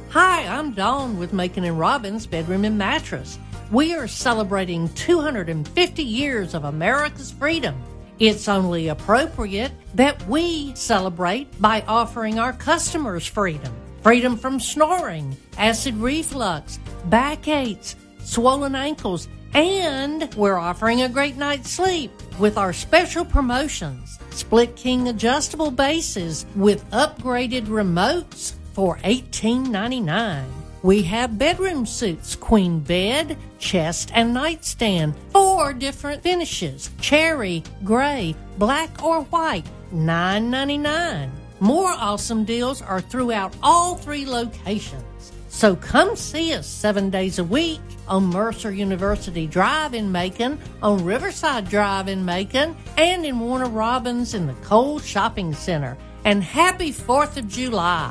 Hi, I'm Dawn with Macon and Robbins Bedroom and Mattress. We are celebrating 250 years of America's freedom. It's only appropriate that we celebrate by offering our customers freedom. Freedom from snoring, acid reflux, backaches, swollen ankles, and we're offering a great night's sleep with our special promotions. Split King adjustable bases with upgraded remotes for $18.99. We have bedroom suits, queen bed, chest, and nightstand, 4 different finishes, cherry, gray, black, or white, $9.99. More awesome deals are throughout all 3 locations. So come see us 7 days a week on Mercer University Drive in Macon, on Riverside Drive in Macon, and in Warner Robins in the Cole Shopping Center. And happy 4th of July.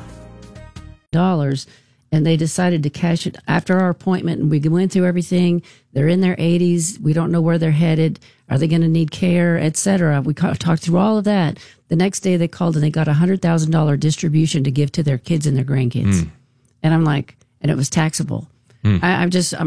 And they decided to cash it after our appointment, and we went through everything. They're in their 80s. We don't know where they're headed. Are they going to need care, etc.? We talked through all of that. The next day they called and they got $100,000 distribution to give to their kids and their grandkids. And I'm like, and it was taxable. I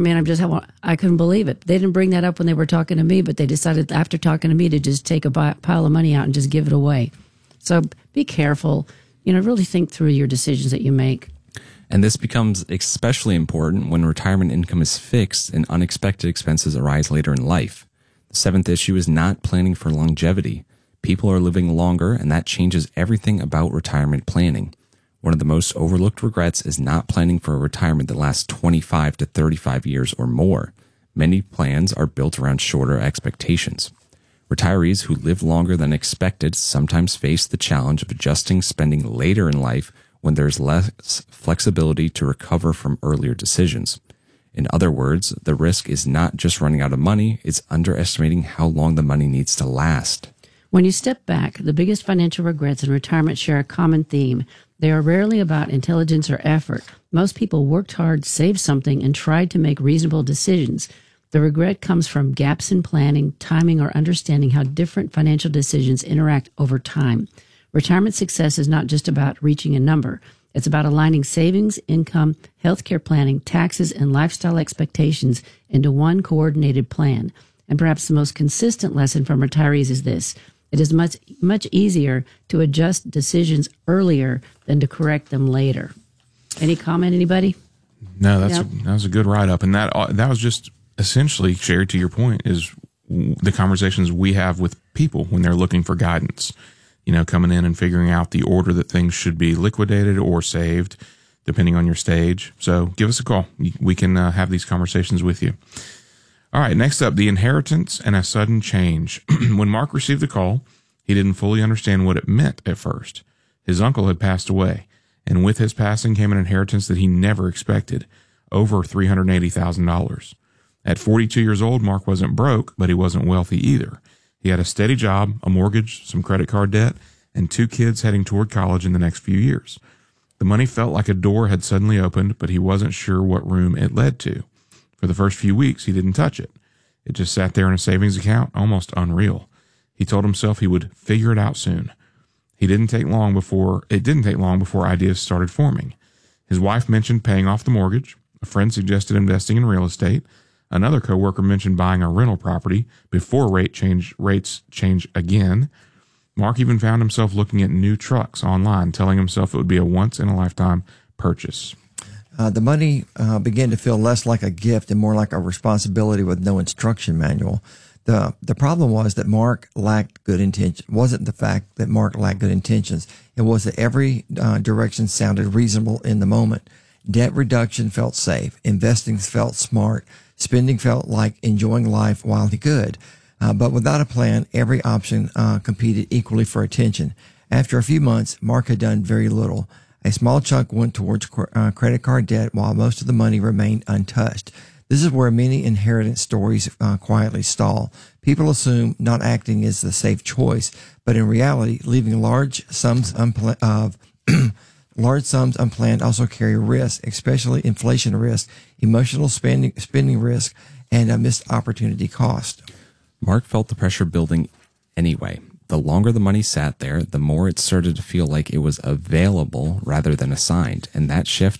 couldn't believe it. They didn't bring that up when they were talking to me, but they decided after talking to me to just take a pile of money out and just give it away. So be careful. Really think through your decisions that you make. And this becomes especially important when retirement income is fixed and unexpected expenses arise later in life. The 7th issue is not planning for longevity. People are living longer, and that changes everything about retirement planning. One of the most overlooked regrets is not planning for a retirement that lasts 25 to 35 years or more. Many plans are built around shorter expectations. Retirees who live longer than expected sometimes face the challenge of adjusting spending later in life when there's less flexibility to recover from earlier decisions. In other words, the risk is not just running out of money, it's underestimating how long the money needs to last. When you step back, the biggest financial regrets in retirement share a common theme. They are rarely about intelligence or effort. Most people worked hard, saved something, and tried to make reasonable decisions. The regret comes from gaps in planning, timing, or understanding how different financial decisions interact over time. Retirement success is not just about reaching a number. It's about aligning savings, income, healthcare planning, taxes, and lifestyle expectations into one coordinated plan. And perhaps the most consistent lesson from retirees is this: it is much easier to adjust decisions earlier than to correct them later. Any comment, anybody? No, that was a good write-up. And that was just essentially, Sherry, to your point, is the conversations we have with people when they're looking for guidance. Coming in and figuring out the order that things should be liquidated or saved, depending on your stage. So give us a call. We can have these conversations with you. All right, next up, the inheritance and a sudden change. When Mark received the call, he didn't fully understand what it meant at first. His uncle had passed away, and with his passing came an inheritance that he never expected, over $380,000. At 42 years old, Mark wasn't broke, but he wasn't wealthy either. He had a steady job, a mortgage, some credit card debt, and 2 kids heading toward college in the next few years. The money felt like a door had suddenly opened, but he wasn't sure what room it led to. For the first few weeks, he didn't touch it. It just sat there in a savings account, almost unreal. He told himself he would figure it out soon. It didn't take long before ideas started forming. His wife mentioned paying off the mortgage. A friend suggested investing in real estate. Another coworker mentioned buying a rental property before rates change again. Mark even found himself looking at new trucks online, telling himself it would be a once-in-a-lifetime purchase. The money began to feel less like a gift and more like a responsibility with no instruction manual. The problem was that Mark lacked good intentions. It wasn't the fact that Mark lacked good intentions. It was that every direction sounded reasonable in the moment. Debt reduction felt safe. Investing felt smart. Spending felt like enjoying life while he could. But without a plan, every option competed equally for attention. After a few months, Mark had done very little. A small chunk went towards credit card debt, while most of the money remained untouched. This is where many inheritance stories quietly stall. People assume not acting is the safe choice, but in reality, leaving large sums unplanned also carry risk, especially inflation risk, emotional spending risk, and a missed opportunity cost. Mark felt the pressure building anyway. The longer the money sat there, the more it started to feel like it was available rather than assigned, and that shift